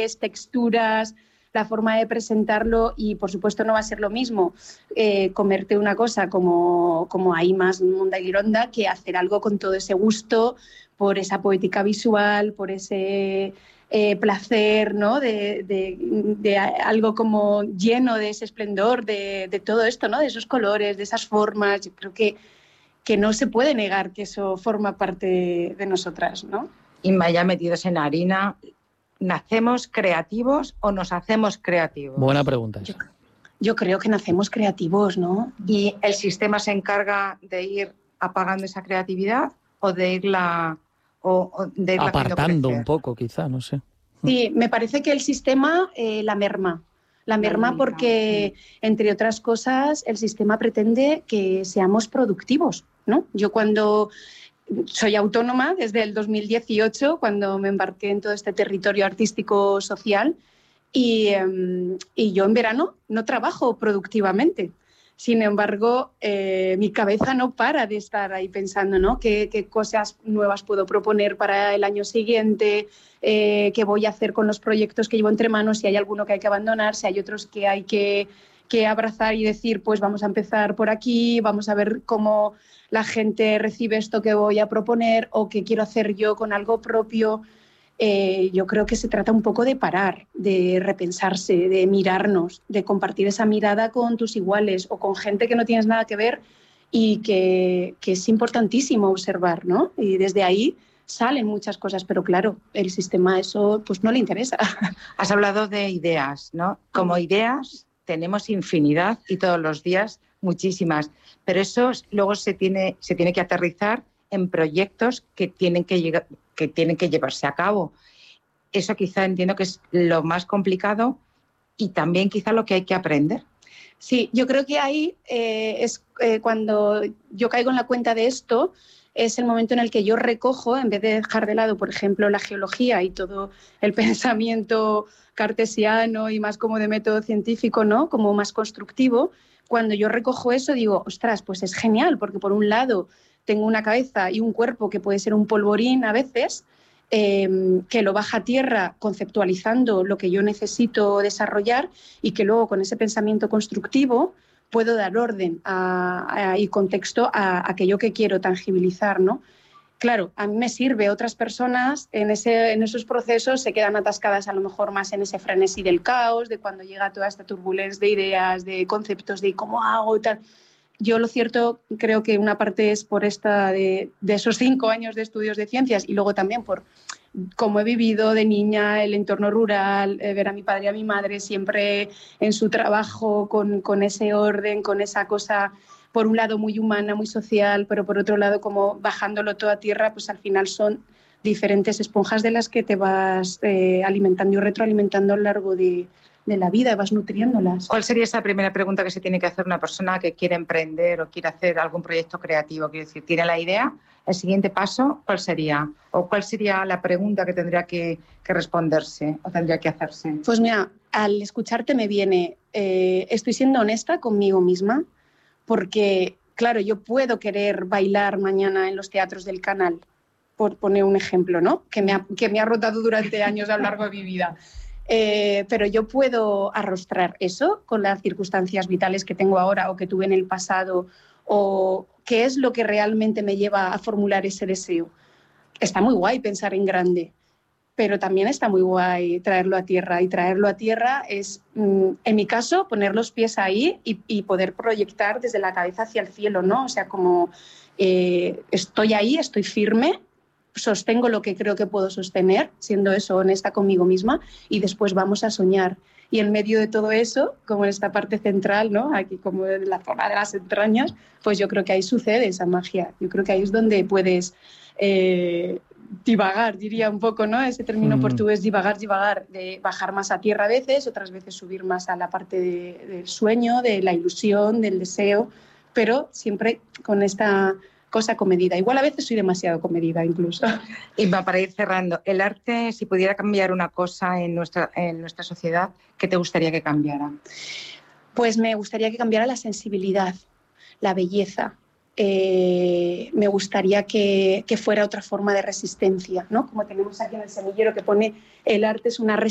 texturas, la forma de presentarlo, y por supuesto no va a ser lo mismo comerte una cosa como hay más Munda y Lironda que hacer algo con todo ese gusto, por esa poética visual, por ese placer, ¿no? de algo como lleno de ese esplendor, de todo esto, ¿no? De esos colores, de esas formas. Yo creo que no se puede negar que eso forma parte de nosotras, ¿no? Inma, ya metidos en harina, ¿nacemos creativos o nos hacemos creativos? Buena pregunta. Yo creo que nacemos creativos, ¿no? ¿Y el sistema se encarga de ir apagando esa creatividad o de irla apartando un poco, quizá, no sé? Sí, me parece que el sistema la merma. La merma porque, entre otras cosas, el sistema pretende que seamos productivos, ¿no? Yo cuando soy autónoma desde el 2018, cuando me embarqué en todo este territorio artístico social, y yo en verano no trabajo productivamente. Sin embargo, mi cabeza no para de estar ahí pensando, ¿no? ¿Qué cosas nuevas puedo proponer para el año siguiente? ¿Qué voy a hacer con los proyectos que llevo entre manos? Si hay alguno que hay que abandonar, si hay otros que hay que abrazar y decir, pues vamos a empezar por aquí, vamos a ver cómo la gente recibe esto que voy a proponer o qué quiero hacer yo con algo propio. Yo creo que se trata un poco de parar, de repensarse, de mirarnos, de compartir esa mirada con tus iguales o con gente que no tienes nada que ver y que es importantísimo observar, ¿no? Y desde ahí salen muchas cosas, pero claro, el sistema eso pues no le interesa. Has hablado de ideas, ¿no? Como ideas tenemos infinidad y todos los días muchísimas, pero eso luego se tiene que aterrizar en proyectos que tienen que llevarse a cabo. Eso quizá entiendo que es lo más complicado y también quizá lo que hay que aprender. Sí, yo creo que ahí cuando yo caigo en la cuenta de esto, es el momento en el que yo recojo, en vez de dejar de lado, por ejemplo, la geología y todo el pensamiento cartesiano y más como de método científico, ¿no? Como más constructivo, cuando yo recojo eso digo, ostras, pues es genial, porque por un lado tengo una cabeza y un cuerpo que puede ser un polvorín a veces, que lo baja a tierra conceptualizando lo que yo necesito desarrollar y que luego con ese pensamiento constructivo puedo dar orden y contexto a aquello que quiero tangibilizar, ¿no? Claro, a mí me sirve, otras personas en esos procesos se quedan atascadas a lo mejor más en ese frenesí del caos, de cuando llega toda esta turbulencia de ideas, de conceptos, de cómo hago y tal. Yo lo cierto creo que una parte es por esta de esos 5 años de estudios de ciencias y luego también por cómo he vivido de niña el entorno rural, ver a mi padre y a mi madre siempre en su trabajo con ese orden, con esa cosa, por un lado muy humana, muy social, pero por otro lado como bajándolo todo a tierra, pues al final son diferentes esponjas de las que te vas alimentando y retroalimentando a lo largo de la vida, vas nutriéndolas. ¿Cuál sería esa primera pregunta que se tiene que hacer una persona que quiere emprender o quiere hacer algún proyecto creativo? Quiero decir, ¿tiene la idea? ¿El siguiente paso cuál sería? ¿O cuál sería la pregunta que tendría que responderse o tendría que hacerse? Pues mira, al escucharte me viene, estoy siendo honesta conmigo misma, porque, claro, yo puedo querer bailar mañana en los teatros del Canal, por poner un ejemplo, ¿no? Que me ha rotado durante años a lo largo de mi vida. Pero yo puedo arrostrar eso con las circunstancias vitales que tengo ahora o que tuve en el pasado, o qué es lo que realmente me lleva a formular ese deseo. Está muy guay pensar en grande, pero también está muy guay traerlo a tierra, y traerlo a tierra es, en mi caso, poner los pies ahí y poder proyectar desde la cabeza hacia el cielo, ¿no? O sea, como estoy ahí, estoy firme, sostengo lo que creo que puedo sostener, siendo eso honesta conmigo misma, y después vamos a soñar. Y en medio de todo eso, como en esta parte central, ¿no? Aquí como en la zona de las entrañas, pues yo creo que ahí sucede esa magia. Yo creo que ahí es donde puedes divagar, diría un poco, ¿no? Ese término portugués, divagar, de bajar más a tierra a veces, otras veces subir más a la parte del sueño, de la ilusión, del deseo, pero siempre con esta cosa comedida. Igual a veces soy demasiado comedida incluso. Y para ir cerrando, el arte, si pudiera cambiar una cosa en nuestra sociedad, ¿qué te gustaría que cambiara? Pues me gustaría que cambiara la sensibilidad, la belleza. Me gustaría que fuera otra forma de resistencia, ¿no? Como tenemos aquí en el semillero que pone el arte es una resistencia.